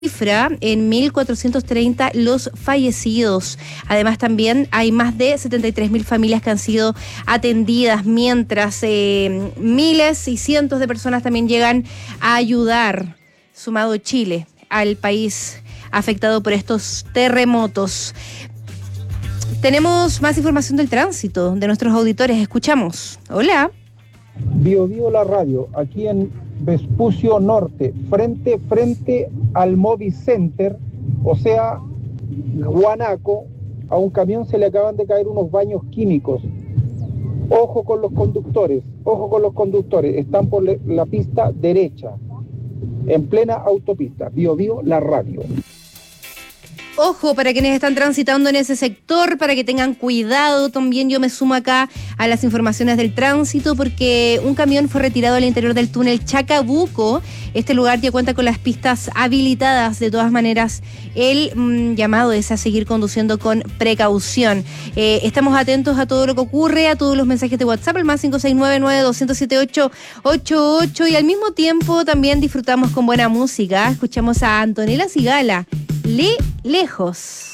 cifra en 1.430 los fallecidos. Además, también hay más de 73.000 familias que han sido atendidas, mientras miles y cientos de personas también llegan a ayudar, sumado Chile, al país afectado por estos terremotos. Tenemos más información del tránsito de nuestros auditores. Escuchamos. Hola. Bio la radio, aquí en Vespucio Norte, frente al Movi Center, o sea, Guanaco. A un camión se le acaban de caer unos baños químicos. Ojo con los conductores, están por la pista derecha, en plena autopista. Bio la radio. Ojo para quienes están transitando en ese sector, para que tengan cuidado. También yo me sumo acá a las informaciones del tránsito, porque un camión fue retirado al interior del túnel Chacabuco. Este lugar ya cuenta con las pistas habilitadas. De todas maneras, el llamado es a seguir conduciendo con precaución. Estamos atentos a todo lo que ocurre, a todos los mensajes de WhatsApp, el más 569-9207-888, y al mismo tiempo también disfrutamos con buena música. Escuchamos a Antonella Sigala, lejos.